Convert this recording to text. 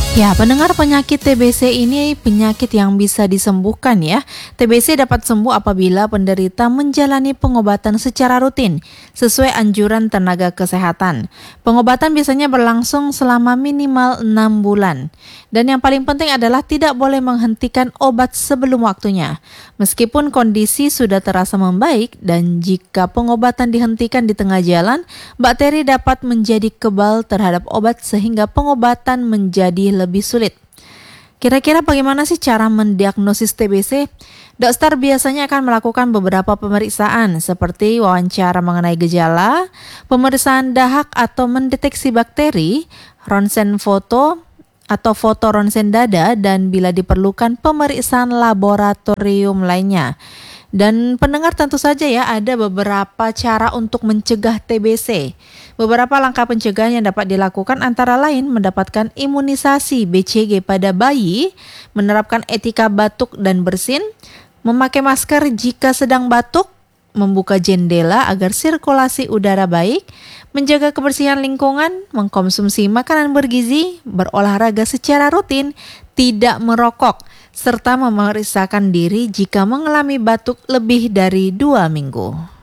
Ya, pendengar, penyakit TBC ini penyakit yang bisa disembuhkan ya. TBC dapat sembuh apabila penderita menjalani pengobatan secara rutin sesuai anjuran tenaga kesehatan. Pengobatan biasanya berlangsung selama minimal 6 bulan. Dan yang paling penting adalah tidak boleh menghentikan obat sebelum waktunya. Meskipun kondisi sudah terasa membaik dan jika pengobatan dihentikan di tengah jalan, bakteri dapat menjadi kebal terhadap obat sehingga pengobatan menjadi lebih sulit. Kira-kira bagaimana sih cara mendiagnosis TBC? Dokter biasanya akan melakukan beberapa pemeriksaan seperti wawancara mengenai gejala, pemeriksaan dahak atau mendeteksi bakteri, ronsen foto atau foto ronsen dada, dan bila diperlukan pemeriksaan laboratorium lainnya. Dan pendengar, tentu saja ya ada beberapa cara untuk mencegah TBC. Beberapa langkah pencegahan yang dapat dilakukan antara lain mendapatkan imunisasi BCG pada bayi, menerapkan etika batuk dan bersin, memakai masker jika sedang batuk, membuka jendela agar sirkulasi udara baik, menjaga kebersihan lingkungan, mengkonsumsi makanan bergizi, berolahraga secara rutin, tidak merokok, serta memeriksakan diri jika mengalami batuk lebih dari 2 minggu.